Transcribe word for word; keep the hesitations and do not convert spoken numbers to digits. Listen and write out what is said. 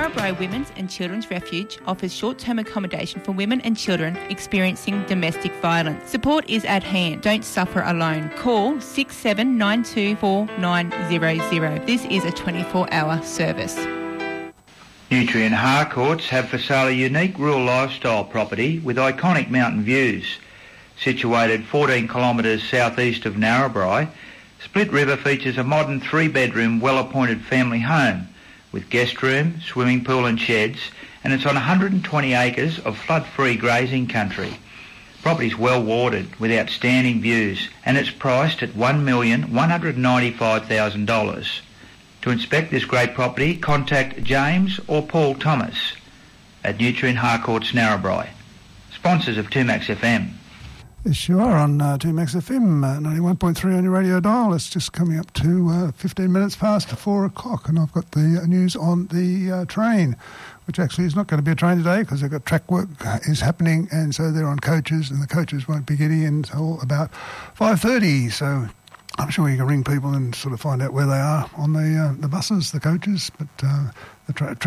Narrabri Women's and Children's Refuge offers short-term accommodation for women and children experiencing domestic violence. Support is at hand. Don't suffer alone. Call six seven nine two four nine zero zero. This is a twenty-four hour service. Nutrien Harcourts have for sale a unique rural lifestyle property with iconic mountain views. Situated fourteen kilometres southeast of Narrabri, Split River features a modern three-bedroom, well-appointed family home with guest room, swimming pool and sheds, and it's on one hundred twenty acres of flood-free grazing country. Property's well warded with outstanding views and it's priced at one million one hundred ninety-five thousand dollars. To inspect this great property, contact James or Paul Thomas at Nutrien Harcourts Narrabri. Sponsors of two Max F M. Yes, you are on uh, two Max F M, uh, ninety-one point three on your radio dial. It's just coming up to uh, fifteen minutes past four o'clock, and I've got the uh, news on the uh, train, which actually is not going to be a train today because they've got track work uh, is happening, and so they're on coaches, and the coaches won't be getting in until about five thirty, so I'm sure you can ring people and sort of find out where they are on the uh, the buses, the coaches, but uh, the tra-